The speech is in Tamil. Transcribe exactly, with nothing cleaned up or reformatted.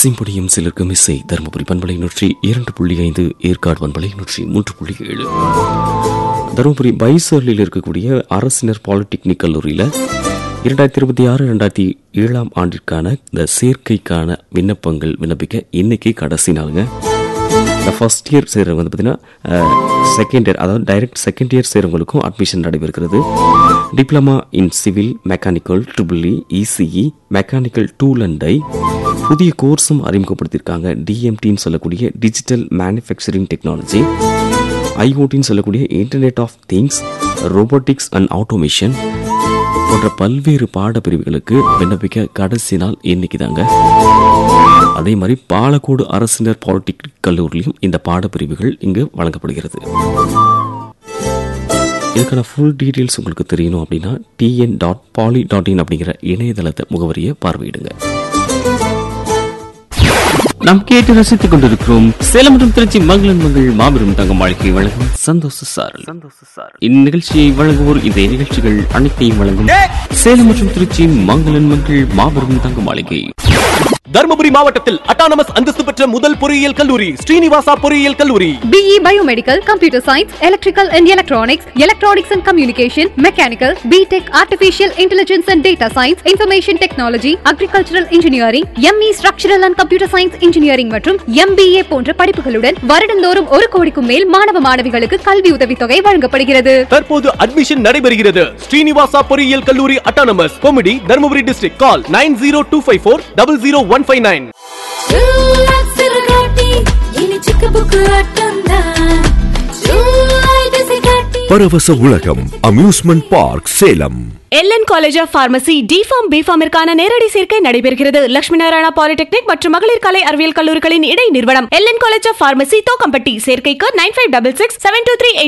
சிம்பொடியும் சிலருக்கும் இசை தருமபுரி பண்பலை நூற்றி இரண்டு புள்ளி ஐந்து ஏற்காடு பண்பலை நூற்றி மூன்று புள்ளி ஏழு. தருமபுரி பைசர்லில் இருக்கக்கூடிய அரசினர் பாலிடெக்னிக் கல்லூரியில் இரண்டாயிரத்தி இருபத்தி ஆறு இரண்டாயிரத்தி ஏழாம் ஆண்டிற்கான இந்த சேர்க்கைக்கான விண்ணப்பங்கள் விண்ணப்பிக்க இன்னைக்கு கடைசி நாளுங்க. இந்த ஃபர்ஸ்ட் இயர் சேர்றவங்க வந்து பார்த்தீங்கன்னா செகண்ட் இயர், அதாவது டைரக்ட் செகண்ட் இயர் சேர்றவங்களுக்கும் அட்மிஷன் நடைபெறுகிறது. Diploma in civil, mechanical, triple E, ECE, mechanical tool and tie, புதிய கோர்ஸும் அறிமுகப்படுத்தியிருக்காங்க. டிஎம்டின்னு சொல்லக்கூடிய டிஜிட்டல் மேனுஃபேக்சரிங் டெக்னாலஜி, ஐஓடின்னு சொல்லக்கூடிய internet of things, robotics and automation போன்ற பல்வேறு பாடப்பிரிவுகளுக்கு விண்ணப்பிக்க கடைசி நாள் இன்னைக்கு தாங்க. அதே மாதிரி பாலக்கோடு அரசினர் பாலிடெக்னிக் கல்லூரியிலும் இந்த பாடப்பிரிவுகள் இங்கு வழங்கப்படுகிறது. இதுக்கான ஃபுல் டீட்டெயில்ஸ் உங்களுக்கு தெரியணும் அப்படின்னா TN dot poly dot in அப்படிங்கிற இணையதளத்தை முகவரியை பார்வையிடுங்க. நாம் கேட்டு ரசித்துக் கொண்டிருக்கிறோம் சேலம் மற்றும் திருச்சி மங்களன் மங்கள் மாபெரும் தங்க மாளிகை வழங்கும் சந்தோஷ சாரல். இந்நிகழ்ச்சியை வழங்குவோர் இந்த நிகழ்ச்சிகள் அனைத்தையும் வழங்கும் சேலம் மற்றும் திருச்சி மங்களன் மங்கள் மாபெரும் தங்க மாளிகை. தர்மபுரி மாவட்டத்தில் அட்டானமஸ் அந்தஸ்து பெற்ற முதல் பொறியியல் கல்லூரி ஸ்ரீனிவாசா பொறியியல் கல்லூரி. BE biomedical, computer science, electrical and electronics, electronics and communication, mechanical, BTech, artificial intelligence and data science, information technology, agricultural engineering, ME structural and computer science engineering மற்றும் எம்பிஏ போன்ற படிப்புகளுடன் வருடந்தோறும் ஒரு கோடிக்கும் மேல் மாணவ மாணவிகளுக்கு கல்வி உதவித்தொகை வழங்கப்படுகிறது. தற்போது அட்மிஷன் நடைபெறுகிறது. ஸ்ரீனிவாசா பொறியியல் கல்லூரி autonomous கொமிடி Dharmapuri district. Call nine zero two five four double zero one five nine. பரவச உலகம் amusement park Salem. LN college of pharmacy deform பிஃபார்மிற்கான நேரடி சேர்க்கை நடைபெறுகிறது. லட்சுமி நாராயணா பாலிடெக்னிக் மற்றும் மகளிர் கலை அறிவியல் கல்லூரிகளின் இடை நிறுவனம் LN college of pharmacy Thokkampatti. சேர்க்கைக்கு nine five double six seven two three